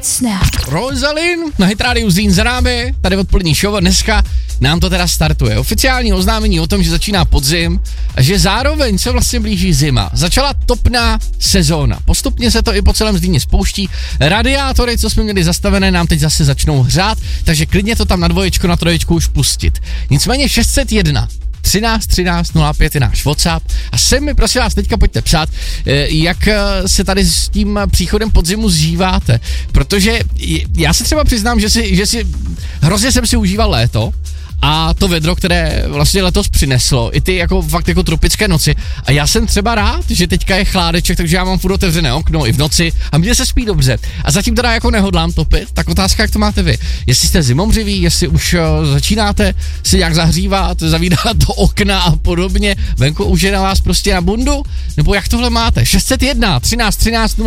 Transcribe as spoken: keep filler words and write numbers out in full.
Snap. Rozalin na Hit Radio Zín za námi, tady odpolední show, dneska nám to teda startuje. Oficiální oznámení o tom, že začíná podzim a že zároveň se vlastně blíží zima. Začala topná sezóna. Postupně se to i po celém Zlíně spouští. Radiátory, co jsme měli zastavené, nám teď zase začnou hřát, takže klidně to tam na dvoječku, na troječku už pustit. Nicméně šest set jedna třináct třináct nula pět je náš WhatsApp a sem mi prosím vás teďka pojďte psát, jak se tady s tím příchodem podzimu zžíváte, protože já se třeba přiznám, že si, že si hrozně jsem si užíval léto a to vedro, které vlastně letos přineslo, i ty jako fakt jako tropické noci a já jsem třeba rád, že teďka je chládeček, takže já mám furt otevřené okno i v noci a mně se spí dobře a zatím teda jako nehodlám topit, tak otázka, jak to máte vy, jestli jste zimomřiví, jestli už uh, začínáte si nějak zahřívat, zavídat do okna a podobně, venku už je na vás prostě na bundu, nebo jak tohle máte, šest set jedna třináct třináct